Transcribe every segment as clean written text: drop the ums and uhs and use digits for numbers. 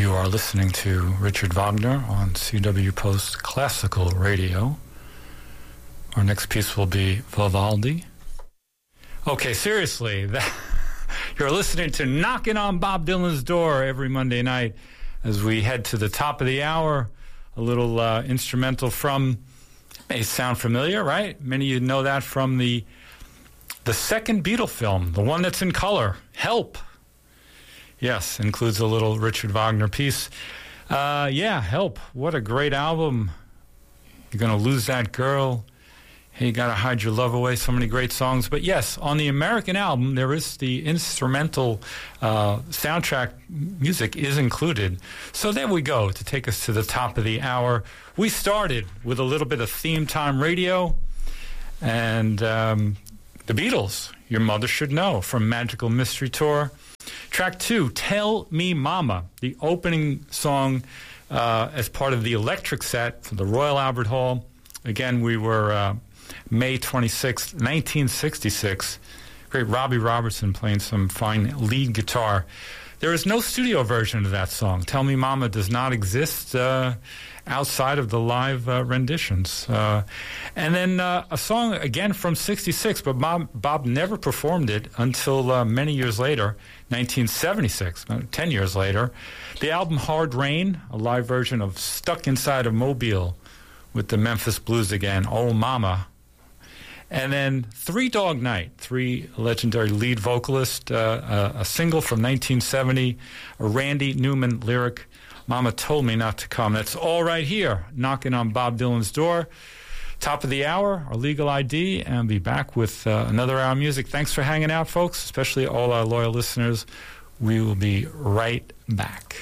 You are listening to Richard Wagner on CW Post Classical Radio. Our next piece will be Vivaldi. Okay, seriously, you're listening to Knocking on Bob Dylan's Door every Monday night as we head to the top of the hour. A little instrumental from, may sound familiar, right? Many of you know that from the second Beatle film, the one that's in color, Help. Yes, includes a little Richard Wagner piece. Help. What a great album. You're going to lose that girl. Hey, you got to hide your love away. So many great songs. But yes, on the American album, there is the instrumental soundtrack music is included. So there we go to take us to the top of the hour. We started with a little bit of theme time radio and the Beatles, Your Mother Should Know, from Magical Mystery Tour. Track 2, Tell Me Mama, the opening song as part of the electric set for the Royal Albert Hall. Again, we were May 26, 1966. Great Robbie Robertson playing some fine lead guitar. There is no studio version of that song. Tell Me Mama does not exist outside of the live renditions. And then a song, again, from 66, but Bob never performed it until many years later, 1976, 10 years later. The album Hard Rain, a live version of Stuck Inside a Mobile with the Memphis Blues again, Oh Mama. And then Three Dog Night, three legendary lead vocalists, a single from 1970, a Randy Newman lyric, Mama Told Me Not to Come. That's all right here, knocking on Bob Dylan's door. Top of the hour, our legal ID, and be back with another hour of music. Thanks for hanging out, folks, especially all our loyal listeners. We will be right back.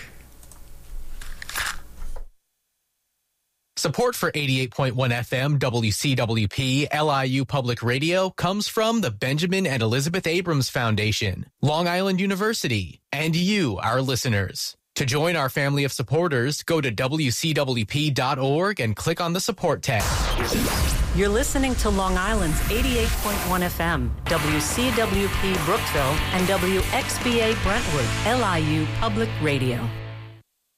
Support for 88.1 FM WCWP LIU Public Radio comes from the Benjamin and Elizabeth Abrams Foundation, Long Island University, and you, our listeners. To join our family of supporters, go to WCWP.org and click on the support tab. You're listening to Long Island's 88.1 FM, WCWP Brookville, and WXBA Brentwood, LIU Public Radio.